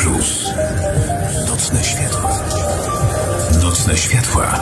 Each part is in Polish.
Plus. Nocne światła. Nocne światła.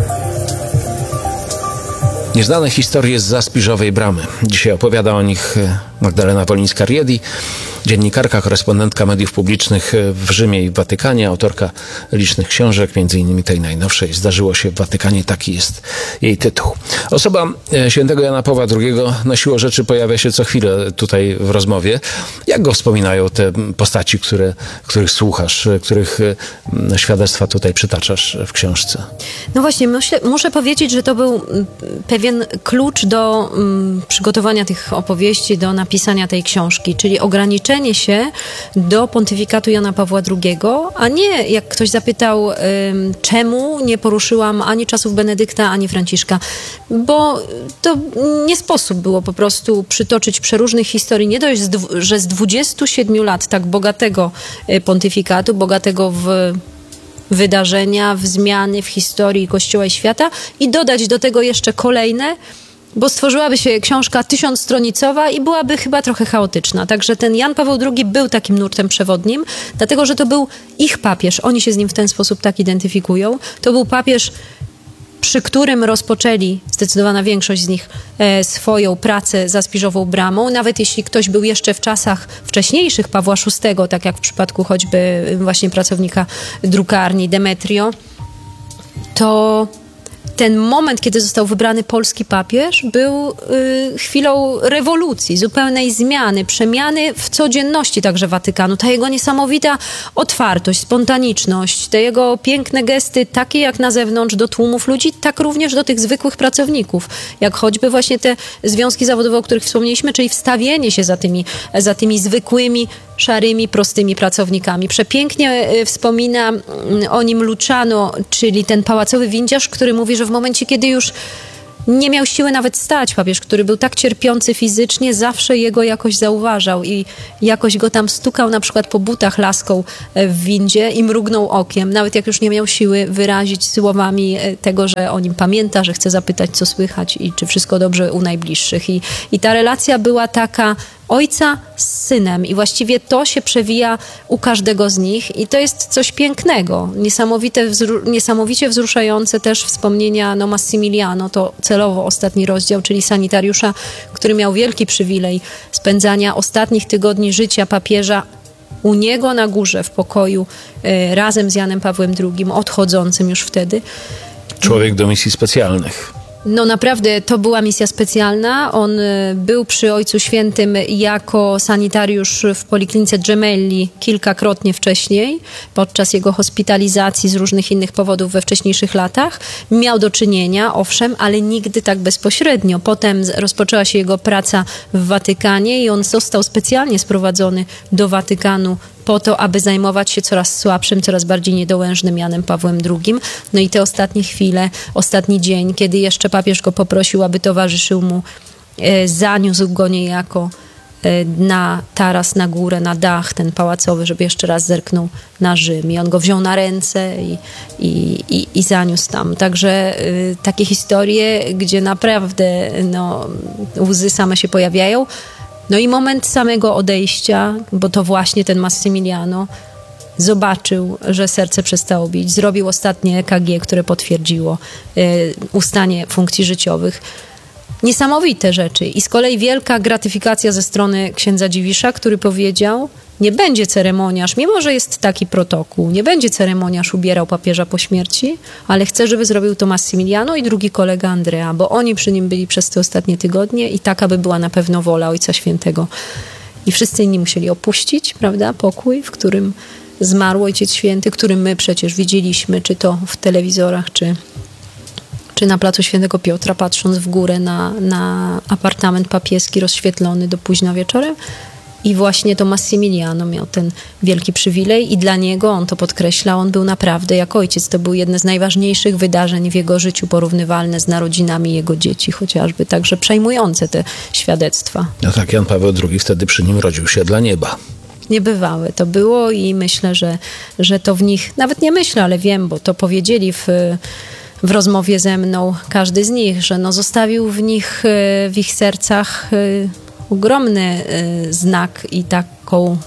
Nieznane historie zza Spiżowej Bramy. Dzisiaj opowiada o nich Magdalena Wolińska-Riedi, dziennikarka, korespondentka mediów publicznych w Rzymie i w Watykanie, autorka licznych książek, między innymi tej najnowszej "Zdarzyło się w Watykanie", taki jest jej tytuł. Osoba świętego Jana Pawła II na siłę rzeczy pojawia się co chwilę tutaj w rozmowie. Jak go wspominają te postaci, których słuchasz, których świadectwa tutaj przytaczasz w książce? No właśnie, muszę powiedzieć, że to był pewien klucz do przygotowania tych opowieści, do napisania tej książki, czyli ograniczenie się do pontyfikatu Jana Pawła II, a nie, jak ktoś zapytał, czemu nie poruszyłam ani czasów Benedykta, ani Franciszka, bo to nie sposób było po prostu przytoczyć przeróżnych historii, nie dość, że z 27 lat tak bogatego pontyfikatu, bogatego w wydarzenia, w zmiany w historii Kościoła i świata i dodać do tego jeszcze kolejne, bo stworzyłaby się książka 1000-stronicowa i byłaby chyba trochę chaotyczna. Także ten Jan Paweł II był takim nurtem przewodnim, dlatego że to był ich papież. Oni się z nim w ten sposób tak identyfikują. To był papież, przy którym rozpoczęli, zdecydowana większość z nich, swoją pracę za Spiżową Bramą. Nawet jeśli ktoś był jeszcze w czasach wcześniejszych Pawła VI, tak jak w przypadku choćby właśnie pracownika drukarni Demetrio, to ten moment, kiedy został wybrany polski papież, był chwilą rewolucji, zupełnej zmiany, przemiany w codzienności także Watykanu. Ta jego niesamowita otwartość, spontaniczność, te jego piękne gesty, takie jak na zewnątrz do tłumów ludzi, tak również do tych zwykłych pracowników, jak choćby właśnie te związki zawodowe, o których wspomnieliśmy, czyli wstawienie się za tymi zwykłymi, szarymi, prostymi pracownikami. Przepięknie wspomina o nim Luciano, czyli ten pałacowy windziarz, który mówi, że w momencie, kiedy już nie miał siły nawet stać, papież, który był tak cierpiący fizycznie, zawsze jego jakoś zauważał i jakoś go tam stukał na przykład po butach laską w windzie i mrugnął okiem, nawet jak już nie miał siły wyrazić słowami tego, że o nim pamięta, że chce zapytać, co słychać i czy wszystko dobrze u najbliższych. I ta relacja była taka ojca z synem i właściwie to się przewija u każdego z nich i to jest coś pięknego, niesamowicie wzruszające też wspomnienia Massimiliano, to celowo ostatni rozdział, czyli sanitariusza, który miał wielki przywilej spędzania ostatnich tygodni życia papieża u niego na górze w pokoju razem z Janem Pawłem II, odchodzącym już wtedy. Człowiek do misji specjalnych. No naprawdę to była misja specjalna. On był przy Ojcu Świętym jako sanitariusz w Poliklinice Gemelli kilkakrotnie wcześniej, podczas jego hospitalizacji z różnych innych powodów we wcześniejszych latach. Miał do czynienia, owszem, ale nigdy tak bezpośrednio. Potem rozpoczęła się jego praca w Watykanie i on został specjalnie sprowadzony do Watykanu po to, aby zajmować się coraz słabszym, coraz bardziej niedołężnym Janem Pawłem II. No i te ostatnie chwile, ostatni dzień, kiedy jeszcze papież go poprosił, aby towarzyszył mu, zaniósł go niejako na taras, na górę, na dach ten pałacowy, żeby jeszcze raz zerknął na Rzym. I on go wziął na ręce i zaniósł tam. Także takie historie, gdzie naprawdę łzy same się pojawiają. No i moment samego odejścia, bo to właśnie ten Massimiliano zobaczył, że serce przestało bić, zrobił ostatnie EKG, które potwierdziło ustanie funkcji życiowych. Niesamowite rzeczy. I z kolei wielka gratyfikacja ze strony księdza Dziwisza, który powiedział, nie będzie ceremoniarz, mimo że jest taki protokół, nie będzie ceremoniarz ubierał papieża po śmierci, ale chcę, żeby zrobił to Massimiliano i drugi kolega Andrea, bo oni przy nim byli przez te ostatnie tygodnie i taka by była na pewno wola Ojca Świętego. I wszyscy inni musieli opuścić, prawda, pokój, w którym zmarł Ojciec Święty, który my przecież widzieliśmy, czy to w telewizorach, czy na placu Świętego Piotra, patrząc w górę na apartament papieski rozświetlony do późna wieczorem. I właśnie to Massimiliano miał ten wielki przywilej i dla niego, on to podkreślał, on był naprawdę jak ojciec. To był jedno z najważniejszych wydarzeń w jego życiu, porównywalne z narodzinami jego dzieci chociażby. Także przejmujące te świadectwa. No tak, Jan Paweł II wtedy przy nim rodził się dla nieba. Niebywałe to było i myślę, że to w nich, nawet nie myślę, ale wiem, bo to powiedzieli w rozmowie ze mną każdy z nich, że zostawił w ich sercach ogromny znak i taką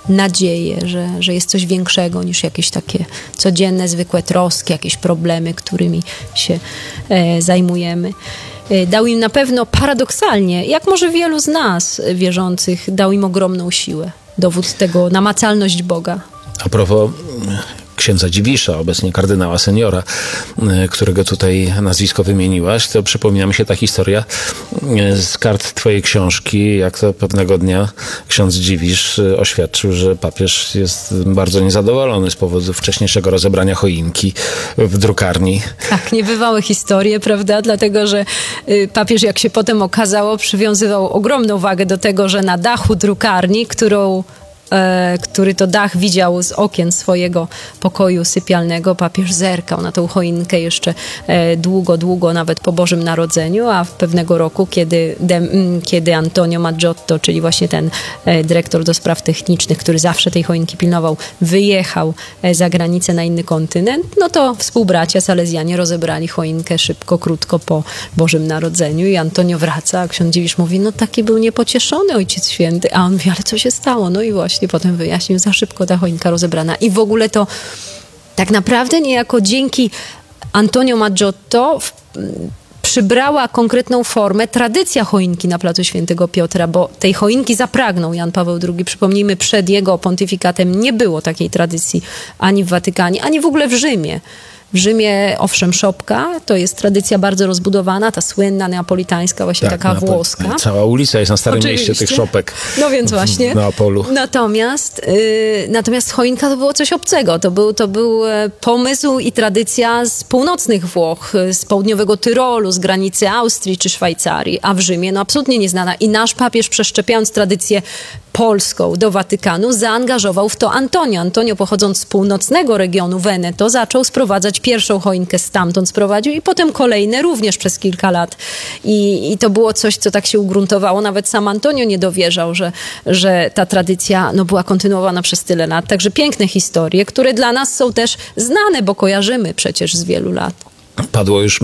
nadzieję, że jest coś większego niż jakieś takie codzienne, zwykłe troski, jakieś problemy, którymi się zajmujemy. Dał im na pewno paradoksalnie, jak może wielu z nas wierzących, dał im ogromną siłę. Dowód tego, namacalność Boga. A propos księdza Dziwisza, obecnie kardynała seniora, którego tutaj nazwisko wymieniłaś, to przypomina mi się ta historia z kart twojej książki, jak to pewnego dnia ksiądz Dziwisz oświadczył, że papież jest bardzo niezadowolony z powodu wcześniejszego rozebrania choinki w drukarni. Tak, niebywałe historie, prawda? Dlatego, że papież, jak się potem okazało, przywiązywał ogromną wagę do tego, że na dachu drukarni, który to dach widział z okien swojego pokoju sypialnego, papież zerkał na tą choinkę jeszcze długo, nawet po Bożym Narodzeniu, a pewnego roku, kiedy Antonio Maggiotto, czyli właśnie ten dyrektor do spraw technicznych, który zawsze tej choinki pilnował, wyjechał za granicę na inny kontynent, no to współbracia salezjanie rozebrali choinkę szybko, krótko po Bożym Narodzeniu i Antonio wraca, a ksiądz Dziwisz mówi, no taki był niepocieszony Ojciec Święty, a on mówi, ale co się stało? No i właśnie potem wyjaśnił, za szybko ta choinka rozebrana. I w ogóle to tak naprawdę niejako dzięki Antonio Maggiotto przybrała konkretną formę tradycja choinki na placu Świętego Piotra, bo tej choinki zapragnął Jan Paweł II. Przypomnijmy, przed jego pontyfikatem nie było takiej tradycji ani w Watykanie, ani w ogóle w Rzymie. W Rzymie, owszem, szopka, to jest tradycja bardzo rozbudowana, ta słynna neapolitańska, właśnie taka włoska. Cała ulica jest na Starym Mieście tych szopek. No więc właśnie. W Neapolu. Natomiast choinka to było coś obcego. To był pomysł i tradycja z północnych Włoch, z południowego Tyrolu, z granicy Austrii czy Szwajcarii, a w Rzymie no absolutnie nieznana. I nasz papież, przeszczepiając tradycję polską do Watykanu, zaangażował w to Antonio. Antonio, pochodząc z północnego regionu Veneto, zaczął sprowadzać pierwszą choinkę stamtąd sprowadził i potem kolejne również przez kilka lat. I to było coś, co tak się ugruntowało. Nawet sam Antonio nie dowierzał, że ta tradycja była kontynuowana przez tyle lat. Także piękne historie, które dla nas są też znane, bo kojarzymy przecież z wielu lat. Padło już